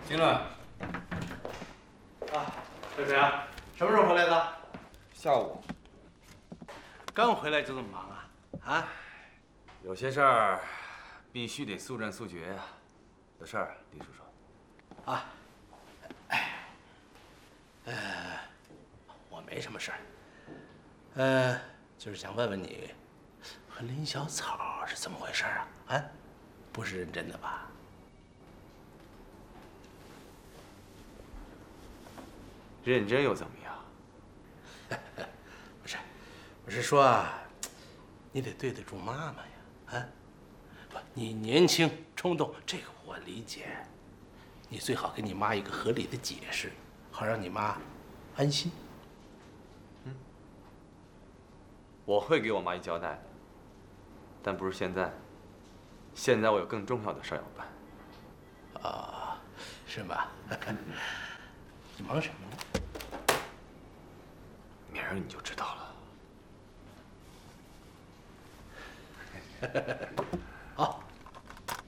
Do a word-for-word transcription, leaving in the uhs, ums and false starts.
进来。 啊，这谁啊？什么时候回来的？ 下午。 刚回来就这么忙啊？啊？ 有些事儿必须得速战速决呀。有事儿，李叔叔。 啊，哎，呃，我没什么事儿。呃，就是想问问你，和林小草是怎么回事啊？啊，不是认真的吧？ 认真又怎么样？ 不是，我是说啊，你得对得住妈妈呀，啊，不，你年轻冲动，这个我理解。你最好给你妈一个合理的解释，好让你妈安心。 嗯，我会给我妈一交代的，但不是现在。现在我有更重要的事要办。 啊，是吗？你忙什么呢？ 明儿你就知道了。 好，